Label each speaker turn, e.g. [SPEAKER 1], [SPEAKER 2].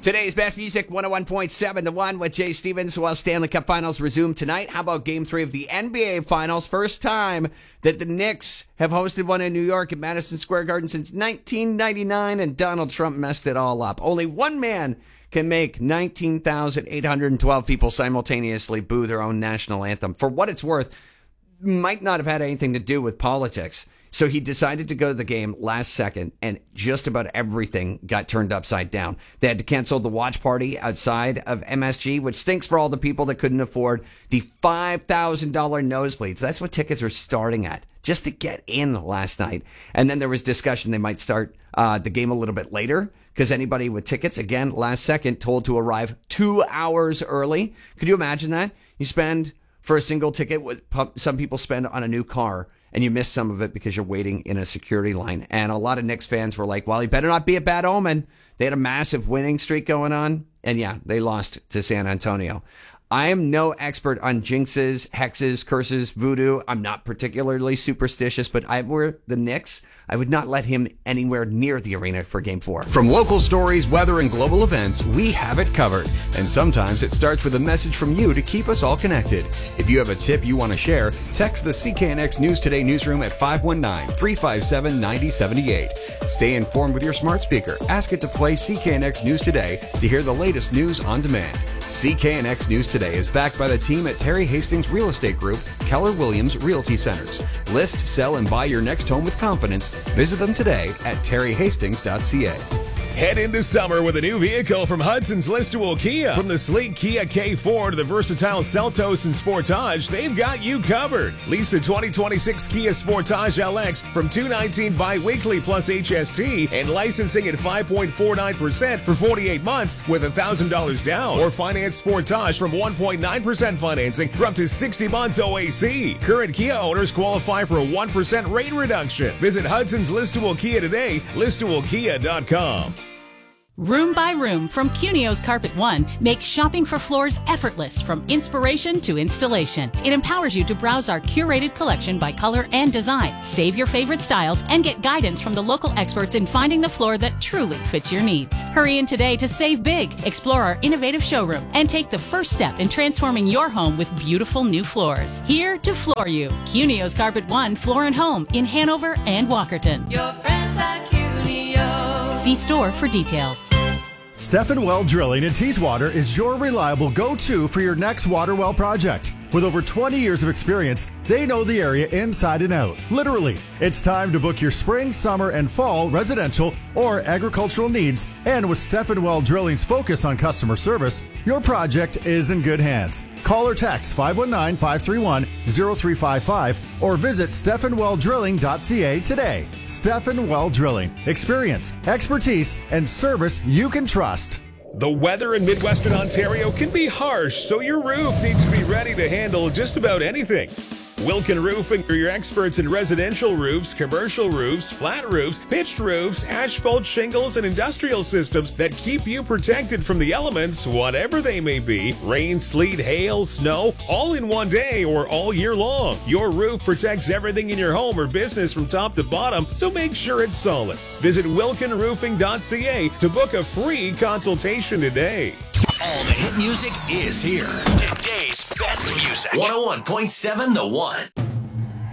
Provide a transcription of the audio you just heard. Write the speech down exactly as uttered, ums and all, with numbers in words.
[SPEAKER 1] Today's best music, one oh one point seven The One with Jay Stevens. While Stanley Cup Finals resume tonight, how about Game three of the N B A Finals? First time that the Knicks have hosted one in New York at Madison Square Garden since nineteen ninety-nine, and Donald Trump messed it all up. Only one man can make nineteen thousand eight hundred twelve people simultaneously boo their own national anthem. For what it's worth, might not have had anything to do with politics. So he decided to go to the game last second, and just about everything got turned upside down. They had to cancel the watch party outside of M S G, which stinks for all the people that couldn't afford the five thousand dollars nosebleeds. That's what tickets are starting at, just to get in last night. And then there was discussion they might start uh, the game a little bit later, because anybody with tickets, again, last second, told to arrive two hours early. Could you imagine that? You spend for a single ticket what some people spend on a new car, and you miss some of it because you're waiting in a security line. And a lot of Knicks fans were like, well, he better not be a bad omen. They had a massive winning streak going on. And yeah, they lost to San Antonio. I am no expert on jinxes, hexes, curses, voodoo. I'm not particularly superstitious, but if I were the Knicks, I would not let him anywhere near the arena for Game four.
[SPEAKER 2] From local stories, weather, and global events, we have it covered. And sometimes it starts with a message from you to keep us all connected. If you have a tip you want to share, text the C K N X News Today newsroom at five one nine, three five seven, nine zero seven eight. Stay informed with your smart speaker. Ask it to play C K N X News Today to hear the latest news on demand. C K N X News Today is backed by the team at Terry Hastings Real Estate Group, Keller Williams Realty Centers. List, sell, and buy your next home with confidence. Visit them today at terry hastings dot c a.
[SPEAKER 3] Head into summer with a new vehicle from Hudson's Listowel Kia. From the sleek Kia K four to the versatile Seltos and Sportage, they've got you covered. Lease the twenty twenty-six Kia Sportage L X from two hundred nineteen dollars bi-weekly plus H S T and licensing at five point four nine percent for forty-eight months with one thousand dollars down. Or finance Sportage from one point nine percent financing for up to sixty months O A C. Current Kia owners qualify for a one percent rate reduction. Visit Hudson's Listowel Kia today, listowel kia dot com.
[SPEAKER 4] Room by Room from Cunio's Carpet One makes shopping for floors effortless from inspiration to installation. It empowers you to browse our curated collection by color and design, save your favorite styles, and get guidance from the local experts in finding the floor that truly fits your needs. Hurry in today to save big, explore our innovative showroom, and take the first step in transforming your home with beautiful new floors. Here to floor you. Cunio's Carpet One Floor and Home in Hanover and Walkerton.
[SPEAKER 5] Your friends at Cunio.
[SPEAKER 4] See store for details.
[SPEAKER 6] Stephen Well Drilling in Teeswater is your reliable go-to for your next water well project. With over twenty years of experience, they know the area inside and out. Literally, it's time to book your spring, summer, and fall residential or agricultural needs. And with Stephen Well Drilling's focus on customer service, your project is in good hands. Call or text five one nine, five three one, zero three five five or visit stephen well drilling dot c a today. Stephen Well Drilling. Experience, expertise, and service you can trust.
[SPEAKER 3] The weather in Midwestern Ontario can be harsh, so your roof needs to be ready to handle just about anything. Wilkin Roofing are your experts in residential roofs, commercial roofs, flat roofs, pitched roofs, asphalt shingles, and industrial systems that keep you protected from the elements, whatever they may be. Rain, sleet, hail, snow, all in one day or all year long. Your roof protects everything in your home or business from top to bottom, so make sure it's solid. Visit wilkin roofing dot c a to book a free consultation today.
[SPEAKER 7] All the hit music is here. Today's best music. one oh one point seven The One.